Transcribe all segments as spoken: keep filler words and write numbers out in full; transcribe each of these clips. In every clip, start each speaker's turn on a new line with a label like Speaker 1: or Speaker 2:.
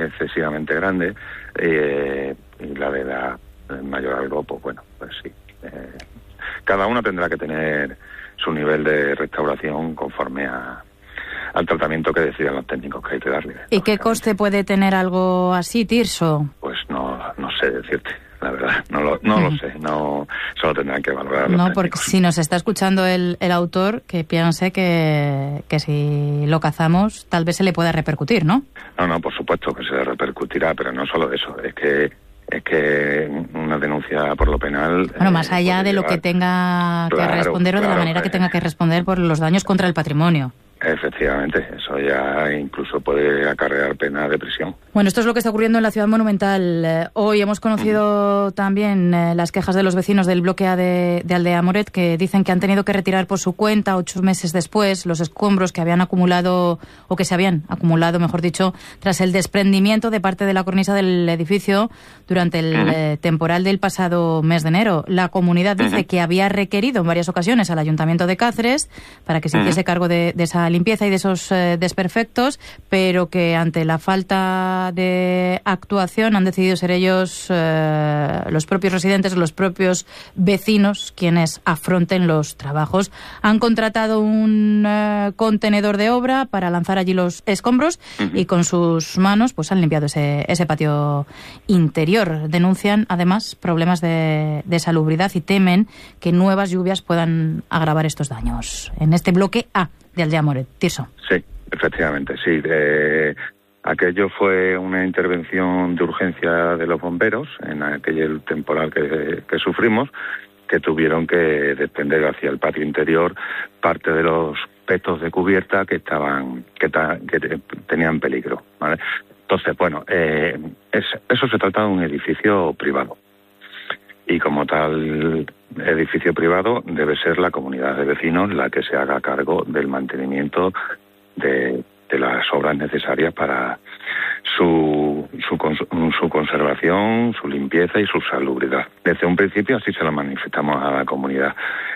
Speaker 1: excesivamente grande, eh, y la de edad mayor algo, pues bueno, pues sí. Eh, cada uno tendrá que tener su nivel de restauración conforme a al tratamiento que decidan los técnicos que hay que darle.
Speaker 2: ¿Y qué coste puede tener algo así, Tirso?
Speaker 1: Pues no, no sé decirte, la verdad, no lo, no uh-huh. lo sé, no, solo tendrán que valorar los
Speaker 2: No,
Speaker 1: técnicos.
Speaker 2: porque si nos está escuchando el, el autor, que piense que, que si lo cazamos, tal vez se le pueda repercutir, ¿no?
Speaker 1: No, no, por supuesto que se le repercutirá, pero no solo eso, es que es que una denuncia por lo penal...
Speaker 2: Bueno, más
Speaker 1: eh,
Speaker 2: allá de
Speaker 1: llevar...
Speaker 2: lo que tenga
Speaker 1: claro,
Speaker 2: que responder o de
Speaker 1: claro,
Speaker 2: la manera
Speaker 1: eh...
Speaker 2: que tenga que responder por los daños contra el patrimonio.
Speaker 1: Efectivamente, eso ya incluso puede acarrear pena de prisión.
Speaker 2: Bueno, esto es lo que está ocurriendo en la Ciudad Monumental. Eh, hoy hemos conocido mm. también eh, las quejas de los vecinos del bloque A de, de Aldea Moret, que dicen que han tenido que retirar por su cuenta, ocho meses después, los escombros que habían acumulado, o que se habían acumulado, mejor dicho, tras el desprendimiento de parte de la cornisa del edificio durante el mm. eh, temporal del pasado mes de enero. La comunidad dice mm. que había requerido en varias ocasiones al Ayuntamiento de Cáceres para que se hiciese mm. cargo de, de esa limpieza y de esos eh, desperfectos, pero que ante la falta de actuación han decidido ser ellos, eh, los propios residentes, los propios vecinos, quienes afronten los trabajos. Han contratado un eh, contenedor de obra para lanzar allí los escombros uh-huh. y con sus manos pues han limpiado ese, ese patio interior. Denuncian además problemas de, de salubridad y temen que nuevas lluvias puedan agravar estos daños. En este bloque A de Aldea Moret. Tirso.
Speaker 1: Sí, efectivamente, sí. Eh, aquello fue una intervención de urgencia de los bomberos en aquel temporal que, que sufrimos, que tuvieron que desprender hacia el patio interior parte de los petos de cubierta que estaban que, ta, que te, tenían peligro, ¿vale? Entonces, bueno, eh, es, eso se trata de un edificio privado. Y como tal edificio privado debe ser la comunidad de vecinos la que se haga cargo del mantenimiento de, de las obras necesarias para su, su, su conservación, su limpieza y su salubridad. Desde un principio así se lo manifestamos a la comunidad.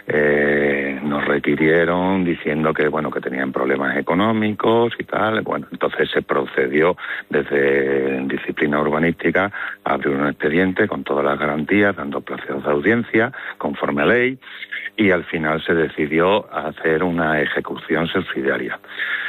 Speaker 1: Eh, nos requirieron diciendo que bueno que tenían problemas económicos y tal. Bueno, entonces se procedió desde disciplina urbanística a abrir un expediente con todas las garantías, dando plazos de audiencia conforme a ley, y al final se decidió hacer una ejecución subsidiaria.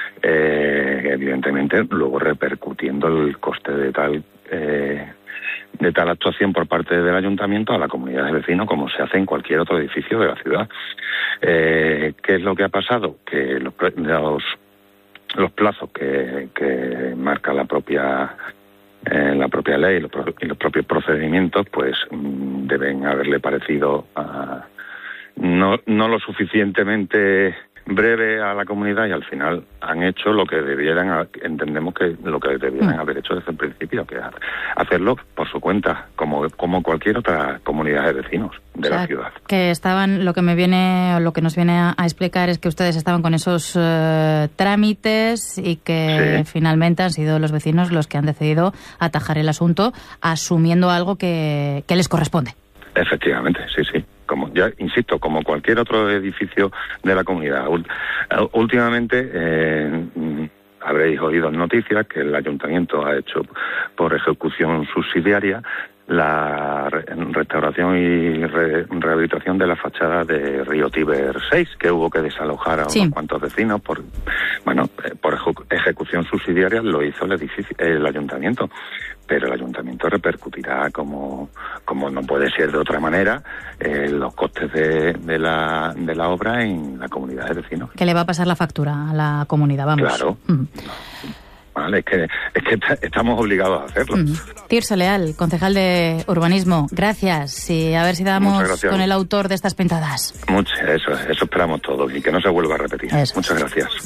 Speaker 1: Eh, evidentemente luego repercutiendo el coste de tal eh, de tal actuación por parte del ayuntamiento a la comunidad de vecinos, como se hace en cualquier otro edificio de la ciudad. Eh, ¿qué es lo que ha pasado? Que los los, los plazos que, que marca la propia eh, la propia ley y los, y los propios procedimientos pues mmm, deben haberle parecido a, no no lo suficientemente breve a la comunidad, y al final han hecho lo que debieran, entendemos que lo que debieran mm. haber hecho desde el principio, que es hacerlo por su cuenta, como como cualquier otra comunidad de vecinos de o sea, la ciudad.
Speaker 2: Que estaban, lo que me viene, o lo que nos viene a, a explicar es que ustedes estaban con esos uh, trámites y que sí. finalmente han sido los vecinos los que han decidido atajar el asunto, asumiendo algo que, que les corresponde.
Speaker 1: Efectivamente, sí, sí. Como ya insisto, como cualquier otro edificio de la comunidad. Últimamente eh, habréis oído noticias que el ayuntamiento ha hecho por ejecución subsidiaria la restauración y re rehabilitación de la fachada de Río Tíber seis, que hubo que desalojar a sí. unos cuantos vecinos por bueno por ejecución subsidiaria. Lo hizo el edificio, el ayuntamiento, pero el ayuntamiento repercutirá como como no puede ser de otra manera eh, los costes de, de la de la obra en la comunidad de vecinos.
Speaker 2: Que le va a pasar la factura a la comunidad, vamos.
Speaker 1: Claro. Mm. Vale, es que, es que estamos obligados a hacerlo. Mm.
Speaker 2: Tirso Leal, concejal de Urbanismo, gracias. Y a ver si damos con el autor de estas pintadas.
Speaker 1: Mucho, eso, eso esperamos todos, y que no se vuelva a repetir. Eso. Muchas gracias.